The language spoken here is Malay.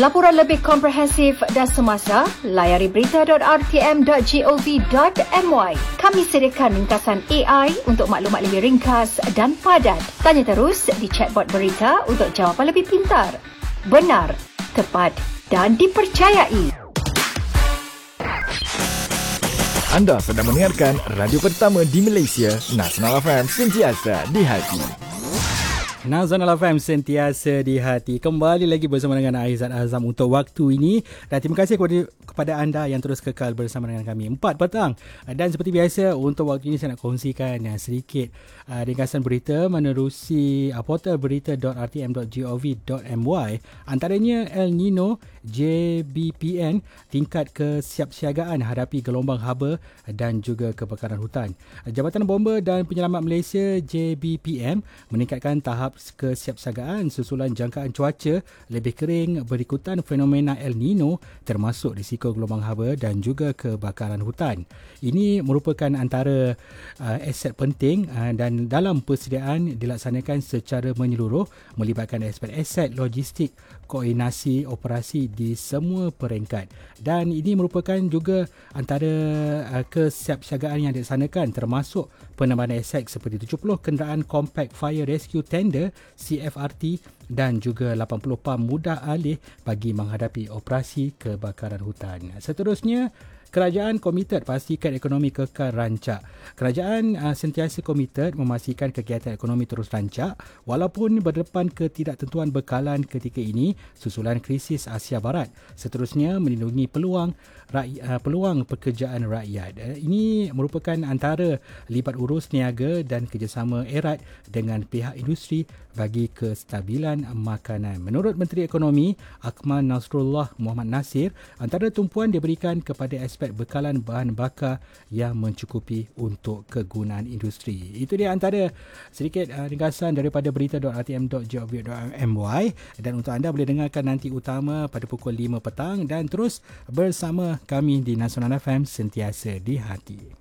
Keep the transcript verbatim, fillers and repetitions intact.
Laporan lebih komprehensif dan semasa, layari berita dot r t m dot gov dot m y. Kami sediakan ringkasan A I untuk maklumat lebih ringkas dan padat. Tanya terus di chatbot berita untuk jawapan lebih pintar, benar, tepat dan dipercayai. Anda sedang mendengarkan radio pertama di Malaysia, Nasional F M, sentiasa di hati. Nasional F M, sentiasa di hati. Kembali lagi bersama dengan Aizat Azam untuk waktu ini. Dan terima kasih kepada, kepada anda yang terus kekal bersama dengan kami empat petang. Dan seperti biasa, untuk waktu ini saya nak kongsikan uh, sedikit uh, ringkasan berita menerusi uh, portal berita dot r t m dot gov dot m y. Antaranya El Nino, J B P N, tingkat kesiapsiagaan hadapi gelombang haba dan juga kebakaran hutan. Jabatan Bomba dan Penyelamat Malaysia J B P M meningkatkan tahap kesiapsiagaan susulan jangkaan cuaca lebih kering berikutan fenomena El Nino termasuk risiko gelombang haba dan juga kebakaran hutan. Ini merupakan antara uh, aset penting uh, dan dalam persediaan dilaksanakan secara menyeluruh melibatkan aspek-aset logistik, koordinasi operasi di semua peringkat. Dan ini merupakan juga antara uh, kesiapsiagaan yang dilaksanakan termasuk penambahan aset seperti tujuh puluh kenderaan Compact Fire Rescue Tender C F R T dan juga lapan puluh pam mudah alih bagi menghadapi operasi kebakaran hutan. Seterusnya, kerajaan komited pastikan ekonomi kekal rancak. Kerajaan uh, sentiasa komited memastikan kegiatan ekonomi terus rancak walaupun berdepan ketidaktentuan bekalan ketika ini susulan krisis Asia Barat. Seterusnya, melindungi peluang rakyat, uh, peluang pekerjaan rakyat. Uh, ini merupakan antara libat urus niaga dan kerjasama erat dengan pihak industri bagi kestabilan makanan. Menurut Menteri Ekonomi Akmal Nasrullah Muhammad Nasir, antara tumpuan diberikan kepada aspek bekalan bahan bakar yang mencukupi untuk kegunaan industri. Itu dia antara sedikit uh, ringkasan daripada berita dot r t m dot gov dot m y, dan untuk anda boleh dengarkan nanti utama pada pukul lima petang dan terus bersama kami di Nasional F M, sentiasa di hati.